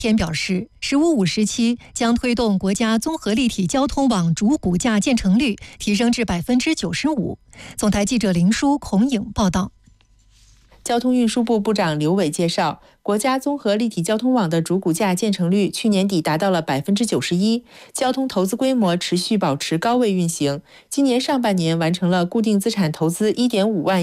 天表示“十五五”时期将推动国家综合立体交通网主骨架建成率提升至95%。总台记者林舒、孔颖报道。 交通运输部部长刘伟介绍，国家综合立体交通网的主骨架建成率去年底达到了91%，交通投资规模持续保持高位运行。今年上半年完成了固定资产投资1.5万